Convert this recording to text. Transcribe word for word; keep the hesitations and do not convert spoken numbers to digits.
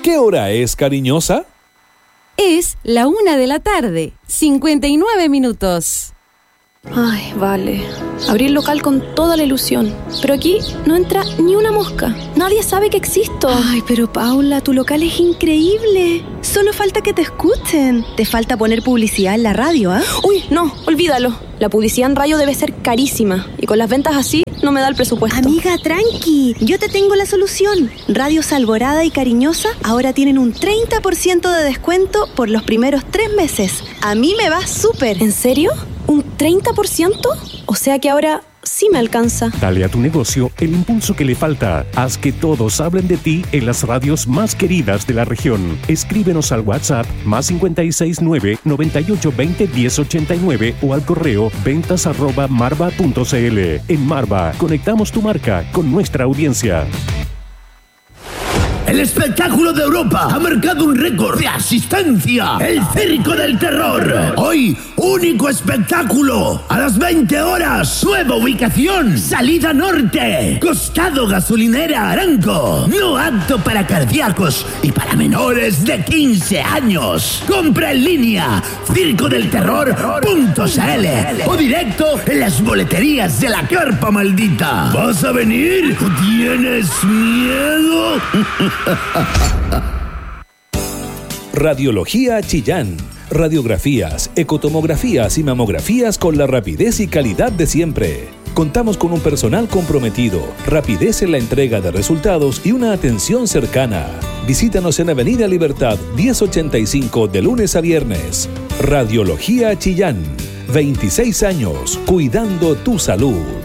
¿Qué hora es, cariñosa? Es la una de la tarde, cincuenta y nueve minutos. Ay, vale. Abrí el local con toda la ilusión, pero aquí no entra ni una mosca. Nadie sabe que existo. Ay, pero Paula, tu local es increíble. Solo falta que te escuchen. Te falta poner publicidad en la radio, ¿ah? ¿eh? Uy, no, olvídalo. La publicidad en radio debe ser carísima y con las ventas así no me da el presupuesto. Amiga, tranqui. Yo te tengo la solución. Radios Alborada y Cariñosa ahora tienen un treinta por ciento de descuento por los primeros tres meses. A mí me va súper. ¿En serio? ¿Un treinta por ciento? O sea que ahora sí me alcanza. Dale a tu negocio el impulso que le falta. Haz que todos hablen de ti en las radios más queridas de la región. Escríbenos al WhatsApp más cinco seis nueve, nueve ocho dos cero, uno cero ocho nueve o al correo ventas arroba marva punto cl. En Marva, conectamos tu marca con nuestra audiencia. El espectáculo de Europa ha marcado un récord de asistencia. El Circo del Terror. Hoy, único espectáculo. A las veinte horas. Nueva ubicación. Salida norte. Costado gasolinera Aranco. No apto para cardíacos y para menores de quince años. Compra en línea. circo del terror punto cl o directo en las boleterías de la Carpa Maldita. ¿Vas a venir? ¿Tienes miedo? Radiología Chillán. Radiografías, ecotomografías y mamografías con la rapidez y calidad de siempre. Contamos con un personal comprometido, rapidez en la entrega de resultados y una atención cercana. Visítanos en Avenida Libertad diez ochenta y cinco de lunes a viernes. Radiología Chillán. veintiséis años cuidando tu salud.